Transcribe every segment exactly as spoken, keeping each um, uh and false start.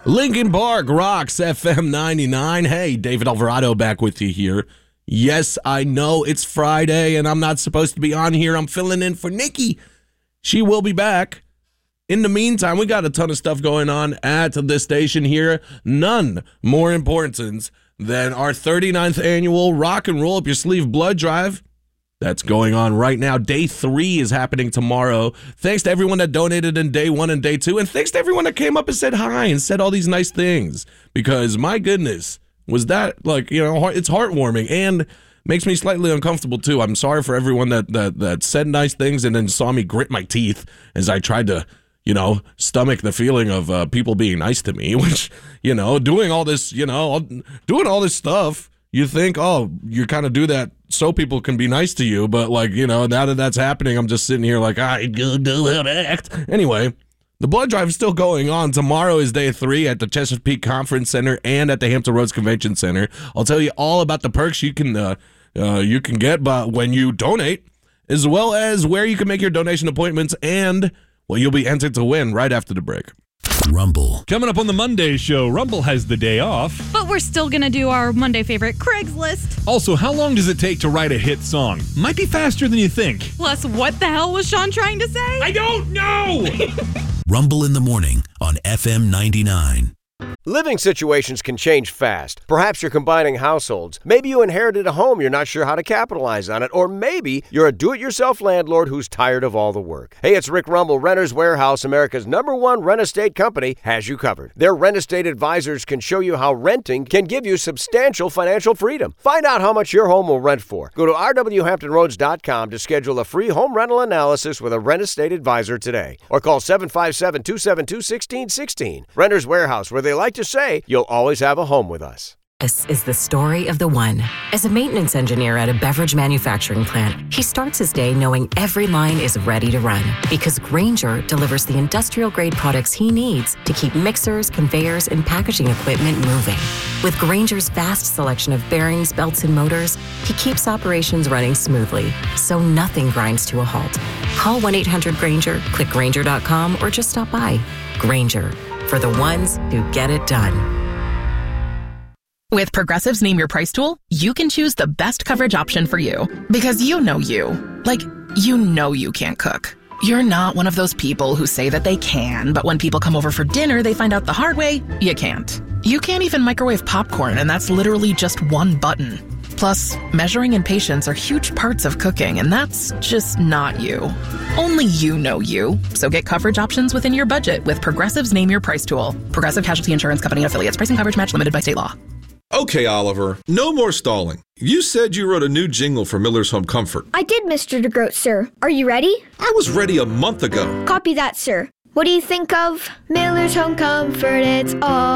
Linkin Park rocks F M ninety-nine. Hey, David Alvarado back with you here. Yes, I know it's Friday and I'm not supposed to be on here. I'm filling in for Nikki. She will be back. In the meantime, we got a ton of stuff going on at the station here. None more important than our thirty-ninth annual Rock and Roll Up Your Sleeve Blood Drive. That's going on right now. Day three is happening tomorrow. Thanks to everyone that donated in day one and day two. And thanks to everyone that came up and said hi and said all these nice things. Because my goodness, was that like, you know, it's heartwarming and makes me slightly uncomfortable too. I'm sorry for everyone that, that, that said nice things and then saw me grit my teeth as I tried to, you know, stomach the feeling of uh, people being nice to me, which, you know, doing all this, you know, doing all this stuff. You think, oh, you kind of do that so people can be nice to you. But, like, you know, now that that's happening, I'm just sitting here like, I do how to act. Anyway, the blood drive is still going on. Tomorrow is day three at the Chesapeake Conference Center and at the Hampton Roads Convention Center. I'll tell you all about the perks you can uh, uh, you can get but when you donate, as well as where you can make your donation appointments and, well, you'll be entered to win right after the break. Rumble. Coming up on the Monday show, Rumble has the day off. But we're still going to do our Monday favorite, Craigslist. Also, how long does it take to write a hit song? Might be faster than you think. Plus, what the hell was Sean trying to say? I don't know! Rumble in the morning on F M ninety-nine. Living situations can change fast. Perhaps you're combining households. Maybe you inherited a home you're not sure how to capitalize on it. Or maybe you're a do-it-yourself landlord who's tired of all the work. Hey, it's Rick Rumble. Renters Warehouse, America's number one rent estate company, has you covered. Their rent estate advisors can show you how renting can give you substantial financial freedom. Find out how much your home will rent for. Go to r w hampton roads dot com to schedule a free home rental analysis with a rent estate advisor today. Or call seven five seven, two seven two, one six one six. Renters Warehouse, where they like to say, you'll always have a home with us. This is the story of the one. As a maintenance engineer at a beverage manufacturing plant, he starts his day knowing every line is ready to run because Grainger delivers the industrial-grade products he needs to keep mixers, conveyors, and packaging equipment moving. With Grainger's vast selection of bearings, belts, and motors, he keeps operations running smoothly, so nothing grinds to a halt. Call one eight hundred Grainger, click Grainger dot com, or just stop by. Grainger, for the ones who get it done. With Progressive's Name Your Price tool, you can choose the best coverage option for you. Because you know you. Like, you know you can't cook. You're not one of those people who say that they can, but when people come over for dinner, they find out the hard way, you can't. You can't even microwave popcorn, and that's literally just one button. Plus, measuring and patience are huge parts of cooking, and that's just not you. Only you know you. So get coverage options within your budget with Progressive's Name Your Price tool. Progressive Casualty Insurance Company and Affiliates. Price and coverage match limited by state law. Okay, Oliver, no more stalling. You said you wrote a new jingle for Miller's Home Comfort. I did, Mister DeGroat, sir. Are you ready? I was ready a month ago. Copy that, sir. What do you think of Miller's Home Comfort? It's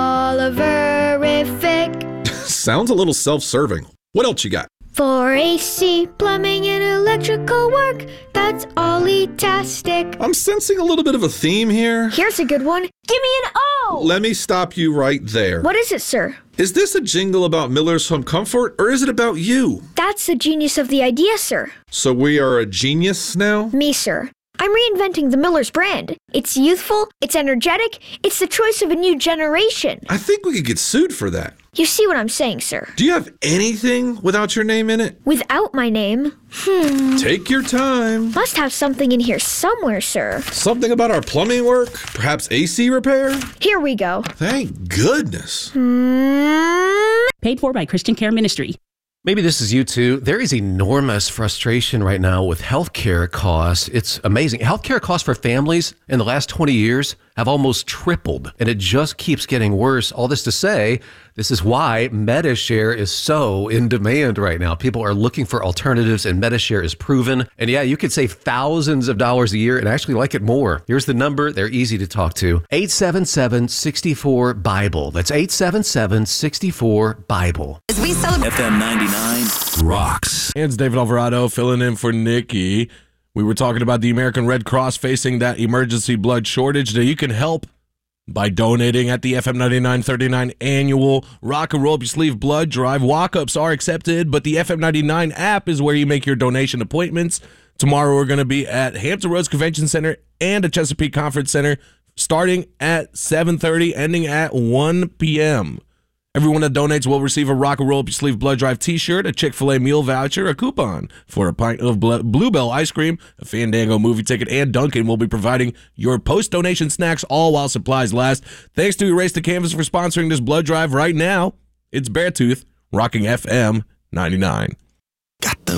Oliverific. Sounds a little self-serving. What else you got? For A C, plumbing, and electrical work, that's Ollie-tastic. I'm sensing a little bit of a theme here. Here's a good one. Give me an O! Let me stop you right there. What is it, sir? Is this a jingle about Miller's Home Comfort, or is it about you? That's the genius of the idea, sir. So we are a genius now? Me, sir. I'm reinventing the Miller's brand. It's youthful, it's energetic, it's the choice of a new generation. I think we could get sued for that. You see what I'm saying, sir? Do you have anything without your name in it? Without my name? Hmm. Take your time. Must have something in here somewhere, sir. Something about our plumbing work? Perhaps A C repair? Here we go. Thank goodness. Hmm. Paid for by Christian Care Ministry. Maybe this is you too. There is enormous frustration right now with healthcare costs. It's amazing. Healthcare costs for families in the last twenty years have almost tripled, and it just keeps getting worse. All this to say, this is why Medi-Share is so in demand right now. People are looking for alternatives, and Medi-Share is proven. And yeah, you could save thousands of dollars a year and actually like it more. Here's the number. They're easy to talk to. eight seven seven, six four, BIBLE. That's eight seven seven, six four, BIBLE. As we celebrate F M ninety-nine rocks. And it's David Alvarado filling in for Nikki. We were talking about the American Red Cross facing that emergency blood shortage. Now you can help by donating at the F M ninety-nine thirty-nine annual Rock and Roll Up Your Sleeve blood drive. Walk-ups are accepted, but the F M ninety-nine app is where you make your donation appointments. Tomorrow we're going to be at Hampton Roads Convention Center and at Chesapeake Conference Center starting at seven thirty, ending at one p.m. Everyone that donates will receive a Rock and Roll Up Your Sleeve Blood Drive t-shirt, a Chick-fil-A meal voucher, a coupon for a pint of Bluebell ice cream, a Fandango movie ticket, and Dunkin' will be providing your post-donation snacks all while supplies last. Thanks to Erase the Canvas for sponsoring this blood drive right now. It's Beartooth, rocking F M ninety-nine. Got the